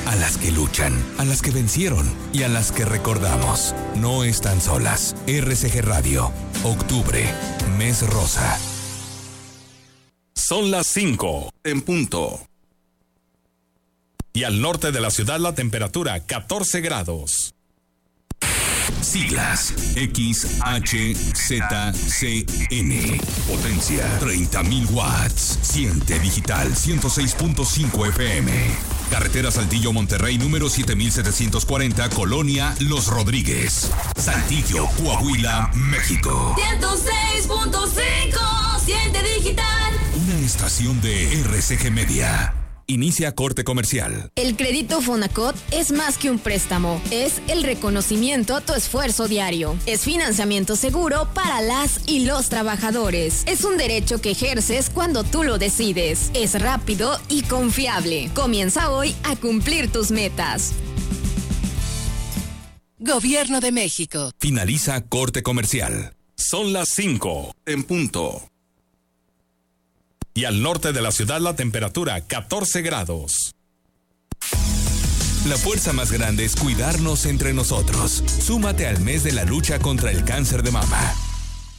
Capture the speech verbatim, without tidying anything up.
a las que luchan, a las que vencieron y a las que recordamos. No están solas. R C G Radio, octubre, mes rosa. Son las cinco en punto. Y al norte de la ciudad la temperatura catorce grados. Siglas X H Z C N. Potencia treinta mil watts. Siente digital ciento seis punto cinco F M. Carretera Saltillo Monterrey número siete mil setecientos cuarenta, Colonia Los Rodríguez, Saltillo, Coahuila, México. ciento seis punto cinco. Siente digital. Una estación de R C G Media. Inicia corte comercial. El crédito Fonacot es más que un préstamo, es el reconocimiento a tu esfuerzo diario. Es financiamiento seguro para las y los trabajadores. Es un derecho que ejerces cuando tú lo decides. Es rápido y confiable. Comienza hoy a cumplir tus metas. Gobierno de México. Finaliza corte comercial. Son las cinco en punto. Y al norte de la ciudad la temperatura catorce grados. La fuerza más grande es cuidarnos entre nosotros. Súmate al mes de la lucha contra el cáncer de mama.